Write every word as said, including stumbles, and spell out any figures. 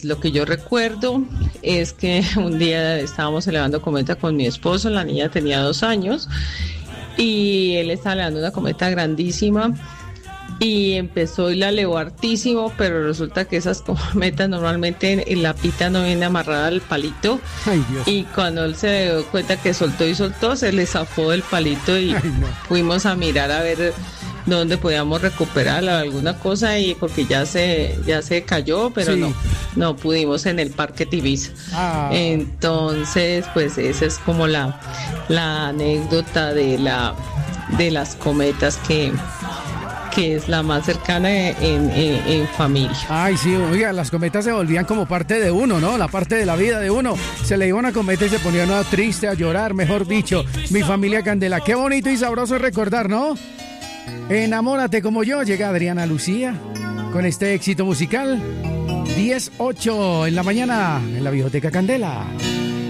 lo que yo recuerdo es que un día estábamos elevando cometa con mi esposo, la niña tenía dos años y él estaba elevando una cometa grandísima y empezó y la elevó hartísimo, pero resulta que esas cometas normalmente en, en la pita no viene amarrada al palito. Ay, Dios. Y cuando él se dio cuenta que soltó y soltó, se le zafó del palito y Ay, no. fuimos a mirar a ver dónde podíamos recuperarla, alguna cosa, y porque ya se ya se cayó, pero Sí. no no pudimos en el Parque Tibisa. Ah. Entonces, pues esa es como la la anécdota de la de las cometas que que es la más cercana en, en, en familia. Ay, sí, oiga, las cometas se volvían como parte de uno, ¿no? La parte de la vida de uno. Se le iba una cometa y se ponía uno triste, a llorar, mejor dicho. Mi familia Candela. Qué bonito y sabroso recordar, ¿no? Enamórate como yo. Llega Adriana Lucía con este éxito musical. diez ocho en la mañana en la Biblioteca Candela.